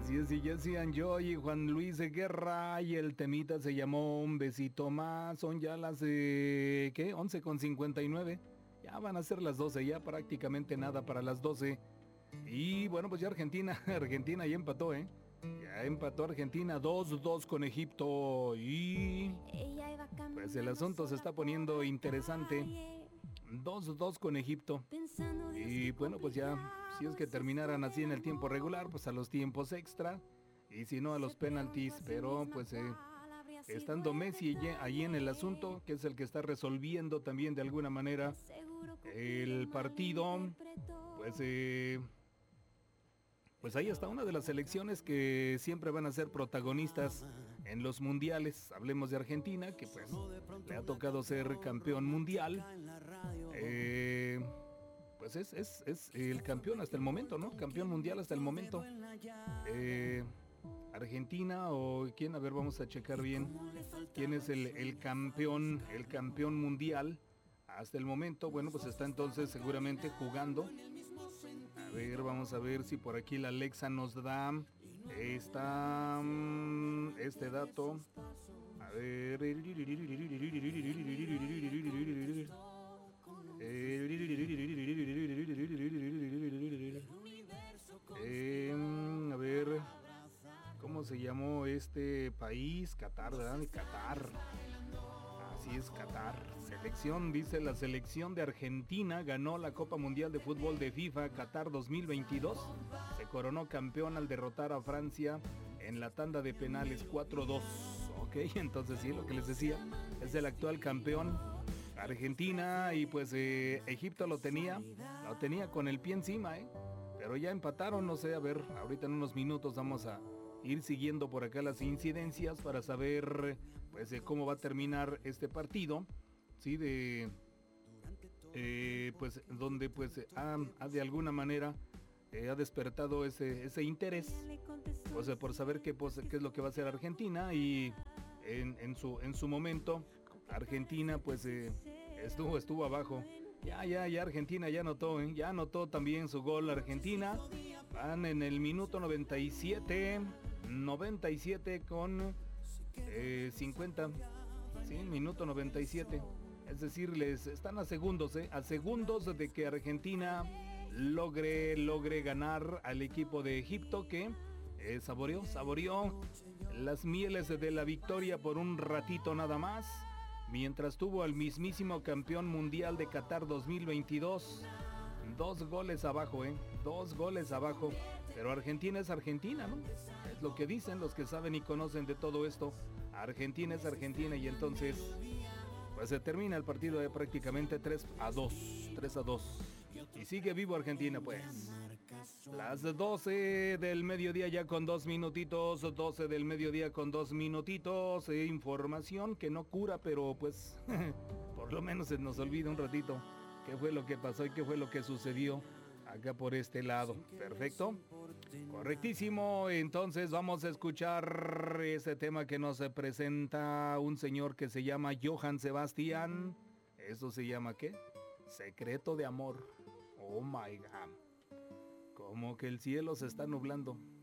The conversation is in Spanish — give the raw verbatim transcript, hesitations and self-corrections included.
Así es, y Jesse Anjoy y Juan Luis de Guerra, y el temita se llamó Un Besito Más. Son ya las, eh, ¿qué? once con cincuenta y nueve. Ya van a ser las doce, ya prácticamente nada para las doce. Y bueno, pues ya Argentina, Argentina ya empató, ¿eh? Ya empató Argentina dos dos con Egipto. Y pues el asunto se está poniendo interesante. dos dos con Egipto. Y bueno, pues ya, si es que terminaran así en el tiempo regular, pues a los tiempos extra. Y si no, a los penaltis. Pero pues eh, estando Messi allí en el asunto, que es el que está resolviendo también de alguna manera el partido, pues eh, pues ahí está una de las selecciones que siempre van a ser protagonistas en los mundiales. Hablemos de Argentina, que pues le ha tocado ser campeón mundial. Eh, pues es, es, es el campeón hasta el momento, ¿no? Campeón mundial hasta el momento. Eh, Argentina o quién, a ver, vamos a checar bien quién es el, el campeón, el campeón mundial hasta el momento. Bueno, pues está entonces seguramente jugando. A ver, vamos a ver si por aquí la Alexa nos da esta, este dato. A ver. Eh, a ver, ¿cómo se llamó este país? Qatar, ¿verdad? Qatar. Así es, Qatar. Selección, dice la selección de Argentina ganó la Copa Mundial de Fútbol de FIFA Qatar dos mil veintidós. Se coronó campeón al derrotar a Francia en la tanda de penales cuatro dos. Ok, entonces sí, lo que les decía, es el actual campeón Argentina. Y pues eh, Egipto lo tenía, lo tenía con el pie encima, ¿eh? Pero ya empataron, no sé, a ver, ahorita en unos minutos vamos a ir siguiendo por acá las incidencias para saber pues eh, cómo va a terminar este partido, sí, de eh, pues donde pues ha, ha de alguna manera eh, ha despertado ese ese interés, o sea, por saber qué pues, qué es lo que va a hacer Argentina. Y en, en su en su momento Argentina pues eh, estuvo estuvo abajo. Ya, ya, ya Argentina ya anotó, ¿eh? Ya anotó también su gol Argentina. Van en el minuto noventa y siete, noventa y siete con eh, cincuenta. Sí, minuto noventa y siete. Es decir, les están a segundos, ¿eh? A segundos de que Argentina logre, logre ganar al equipo de Egipto, que eh, saboreó, saboreó las mieles de la victoria por un ratito nada más, mientras tuvo al mismísimo campeón mundial de Qatar dos mil veintidós. Dos goles abajo, ¿eh? Dos goles abajo. Pero Argentina es Argentina, ¿no? Es lo que dicen los que saben y conocen de todo esto. Argentina es Argentina, y entonces pues se termina el partido de prácticamente tres a dos. tres a dos. Y sigue vivo Argentina, pues. Las doce del mediodía ya con dos minutitos. doce del mediodía con dos minutitos. Eh, información que no cura, pero pues por lo menos se nos olvida un ratito qué fue lo que pasó y qué fue lo que sucedió acá por este lado. Perfecto. Correctísimo. Entonces vamos a escuchar ese tema que nos presenta un señor que se llama Johann Sebastian. ¿Eso se llama qué? Secreto de amor. Oh my God. Como que el cielo se está nublando.